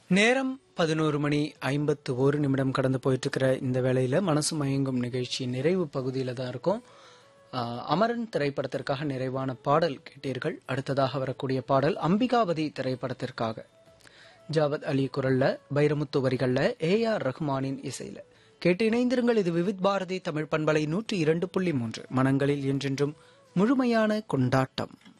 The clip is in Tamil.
நேரம் 11:51 கடந்து போயிட்டு இருக்கிற இந்த வேளையில மனசு மயங்கும் நிகழ்ச்சி நிறைவு பகுதியில தான் இருக்கும். அமரன் திரைப்படத்திற்காக நிறைவான பாடல் கேட்டீர்கள். அடுத்ததாக வரக்கூடிய பாடல் அம்பிகாவதி திரைப்படத்திற்காக ஜாவத் அலி குரல்ல, பைரமுத்து வரிகள்ல, AR ரஹ்மானின் இசையில கேட்டு இணைந்திருங்கள். இது விவித் பாரதி தமிழ் பண்பலை 102.3 மனங்களில் என்றென்றும் முழுமையான கொண்டாட்டம்.